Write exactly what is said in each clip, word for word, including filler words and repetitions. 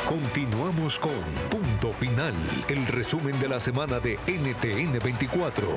Continuamos con Punto Final, el resumen de la semana de N T N veinticuatro.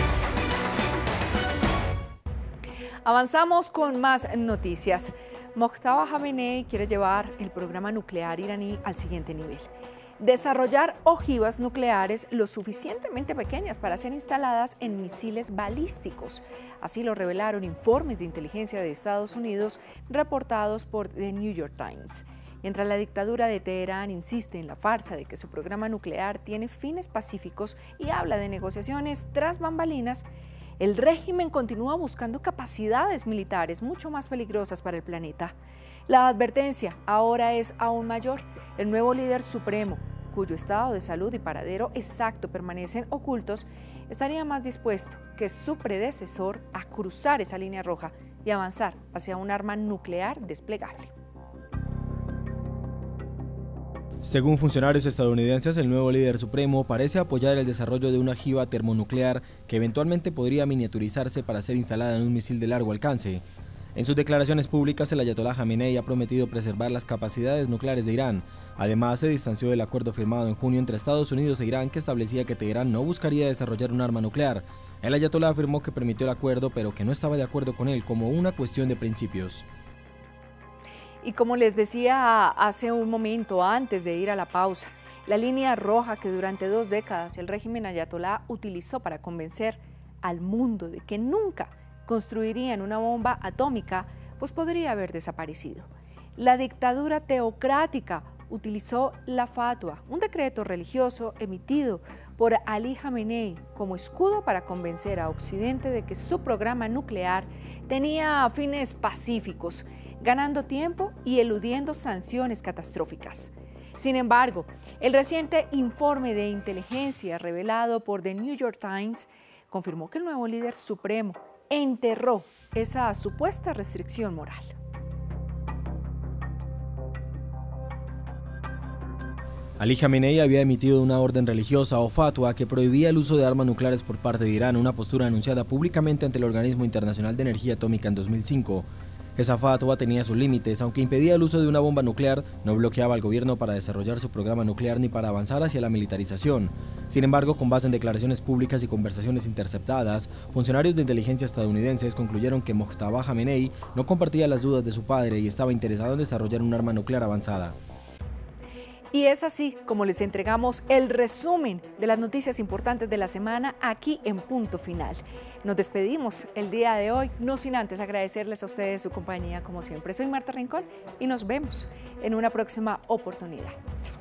Avanzamos con más noticias. Mojtaba Khamenei quiere llevar el programa nuclear iraní al siguiente nivel. Desarrollar ojivas nucleares lo suficientemente pequeñas para ser instaladas en misiles balísticos. Así lo revelaron informes de inteligencia de Estados Unidos reportados por The New York Times. Mientras la dictadura de Teherán insiste en la farsa de que su programa nuclear tiene fines pacíficos y habla de negociaciones tras bambalinas, el régimen continúa buscando capacidades militares mucho más peligrosas para el planeta. La advertencia ahora es aún mayor. El nuevo líder supremo, cuyo estado de salud y paradero exacto permanecen ocultos, estaría más dispuesto que su predecesor a cruzar esa línea roja y avanzar hacia un arma nuclear desplegable. Según funcionarios estadounidenses, el nuevo líder supremo parece apoyar el desarrollo de una ojiva termonuclear que eventualmente podría miniaturizarse para ser instalada en un misil de largo alcance. En sus declaraciones públicas, el ayatolá Khamenei ha prometido preservar las capacidades nucleares de Irán. Además, se distanció del acuerdo firmado en junio entre Estados Unidos e Irán que establecía que Teherán no buscaría desarrollar un arma nuclear. El ayatolá afirmó que permitió el acuerdo, pero que no estaba de acuerdo con él como una cuestión de principios. Y como les decía hace un momento antes de ir a la pausa, la línea roja que durante dos décadas el régimen ayatolá utilizó para convencer al mundo de que nunca construirían una bomba atómica, pues podría haber desaparecido. La dictadura teocrática utilizó la fatwa, un decreto religioso emitido por Ali Khamenei, como escudo para convencer a Occidente de que su programa nuclear tenía fines pacíficos, ganando tiempo y eludiendo sanciones catastróficas. Sin embargo, el reciente informe de inteligencia revelado por The New York Times confirmó que el nuevo líder supremo enterró esa supuesta restricción moral. Ali Khamenei había emitido una orden religiosa o fatwa que prohibía el uso de armas nucleares por parte de Irán, una postura anunciada públicamente ante el Organismo Internacional de Energía Atómica en dos mil cinco. Esa fatwa tenía sus límites, aunque impedía el uso de una bomba nuclear, no bloqueaba al gobierno para desarrollar su programa nuclear ni para avanzar hacia la militarización. Sin embargo, con base en declaraciones públicas y conversaciones interceptadas, funcionarios de inteligencia estadounidenses concluyeron que Mojtaba Khamenei no compartía las dudas de su padre y estaba interesado en desarrollar un arma nuclear avanzada. Y es así como les entregamos el resumen de las noticias importantes de la semana aquí en Punto Final. Nos despedimos el día de hoy, no sin antes agradecerles a ustedes su compañía como siempre. Soy Marta Rincón y nos vemos en una próxima oportunidad. Chao.